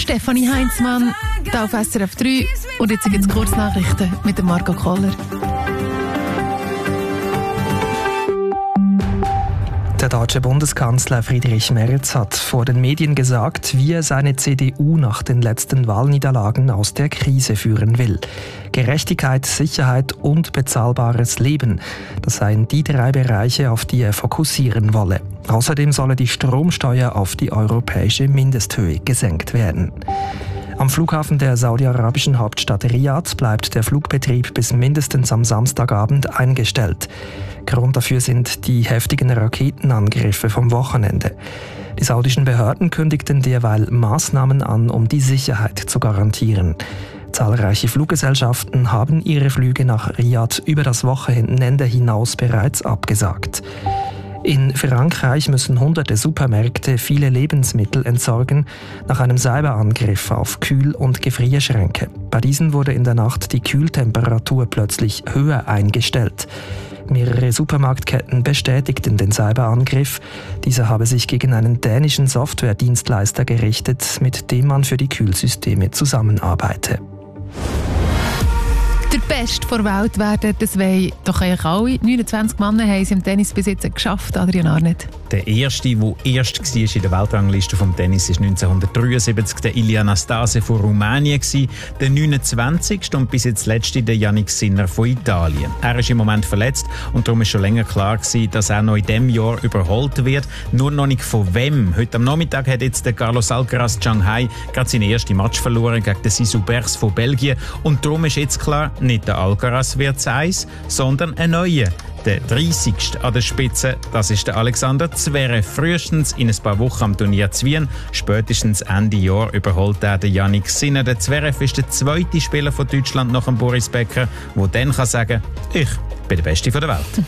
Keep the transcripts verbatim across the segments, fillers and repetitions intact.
Stefanie Heinzmann, hier auf S R F drei. Und jetzt gibt es Kurznachrichten mit dem Marco Kohler. Der deutsche Bundeskanzler Friedrich Merz hat vor den Medien gesagt, wie er seine C D U nach den letzten Wahlniederlagen aus der Krise führen will. Gerechtigkeit, Sicherheit und bezahlbares Leben. Das seien die drei Bereiche, auf die er fokussieren wolle. Außerdem solle die Stromsteuer auf die europäische Mindesthöhe gesenkt werden. Am Flughafen der saudi-arabischen Hauptstadt Riyadh bleibt der Flugbetrieb bis mindestens am Samstagabend eingestellt. Grund dafür sind die heftigen Raketenangriffe vom Wochenende. Die saudischen Behörden kündigten derweil Maßnahmen an, um die Sicherheit zu garantieren. Zahlreiche Fluggesellschaften haben ihre Flüge nach Riyadh über das Wochenende hinaus bereits abgesagt. In Frankreich müssen hunderte Supermärkte viele Lebensmittel entsorgen nach einem Cyberangriff auf Kühl- und Gefrierschränke. Bei diesen wurde in der Nacht die Kühltemperatur plötzlich höher eingestellt. Mehrere Supermarktketten bestätigten den Cyberangriff. Dieser habe sich gegen einen dänischen Softwaredienstleister gerichtet, mit dem man für die Kühlsysteme zusammenarbeite. Der Beste der Welt werden, das wollen doch eigentlich alle. neunundzwanzig Männer haben es im Tennis bis jetzt geschafft, Adrian Arnett. Der erste, der erst war in der Weltrangliste vom Tennis, war neunzehnhundertdreiundsiebzig der Ilia Nastase von Rumänien. Der neunundzwanzigste und bis jetzt letzte der Jannik Sinner von Italien. Er ist im Moment verletzt und darum ist schon länger klar gewesen, dass er noch in diesem Jahr überholt wird. Nur noch nicht von wem. Heute am Nachmittag hat jetzt der Carlos Alcaraz Shanghai gerade seinen ersten Match verloren gegen den Sisubers von Belgien. Und darum ist jetzt klar, nicht der Alcaraz wird es eins, sondern ein neuer. Der dreißigste an der Spitze, das ist der Alexander Zverev. Frühestens in ein paar Wochen am Turnier zu Wien, spätestens Ende Jahr überholt er den Jannik Sinner. Der Zverev ist der zweite Spieler von Deutschland nach dem Boris Becker, der dann kann sagen, ich bin der Beste der Welt.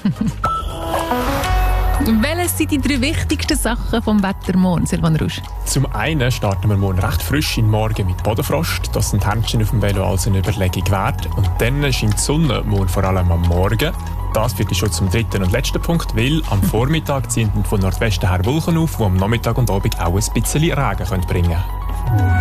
Welches sind die drei wichtigsten Sachen vom Wetter morgen, Silvan Rusch? Zum einen starten wir morgen recht frisch in den Morgen mit Bodenfrost. Das sind Händchen auf dem Velo als eine Überlegung wert. Und dann scheint die Sonne morgen vor allem am Morgen. Das führt schon zum dritten und letzten Punkt, weil am Vormittag ziehen von Nordwesten her Wolken auf, die am Nachmittag und Abend auch ein bisschen Regen bringen können.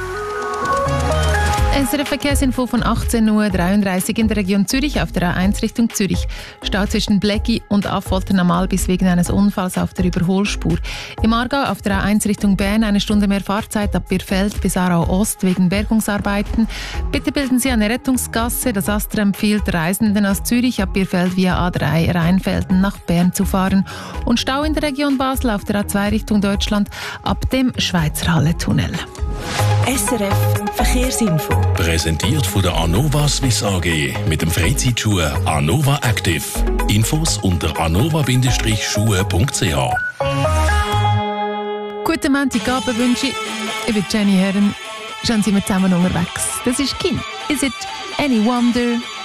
S R F-Verkehrsinfo von achtzehn Uhr dreiunddreißig in der Region Zürich auf der A eins Richtung Zürich. Stau zwischen Blecki und Affoltern am Albis wegen eines Unfalls auf der Überholspur. Im Aargau auf der A eins Richtung Bern eine Stunde mehr Fahrzeit ab Birfeld bis Aarau Ost wegen Bergungsarbeiten. Bitte bilden Sie eine Rettungsgasse. Das Astra empfiehlt Reisenden aus Zürich ab Birfeld via A drei Rheinfelden nach Bern zu fahren. Und Stau in der Region Basel auf der A zwei Richtung Deutschland ab dem Schweizerhalle-Tunnel. S R F Verkehrsinfo. Präsentiert von der Anova Swiss A G mit dem Freizeitschuh Anova Active. Infos unter anova Bindestrich schuhe punkt c h. Guten Montagabend wünsche ich. Ich bin Jenny Herren. Schon sind wir zusammen unterwegs. Das ist Kind. Is it any wonder?